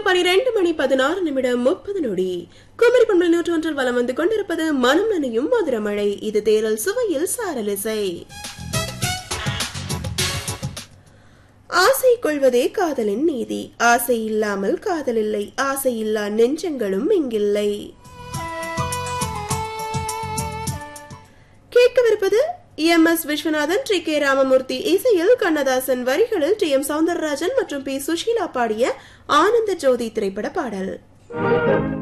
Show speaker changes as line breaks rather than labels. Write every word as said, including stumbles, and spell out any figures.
பனிரெண்டு மணி பதினாறு நிமிடம் முப்பது நொடி. குமரி பண்பலை நூற்று ஒன்றில் வலம் வந்து கொண்டிருப்பது மனம் நனையும் மதுரமழை. இது தேரல் சுவையில் சாரலிசை. ஆசை கொள்வதே காதலின் நீதி. ஆசை இல்லாமல் காதல் இல்லை. ஆசை இல்லா நெஞ்சங்களும் இங்கில்லை. கேட்கவிருப்பது M S Viswanathan, D K Ramamurthy இசையில், கண்ணதாசன் வரிகளில் டி எம் சௌந்தரராஜன் மற்றும் பி சுஷீலா பாடிய ஆனந்த ஜோதி திரைப்பட பாடல்.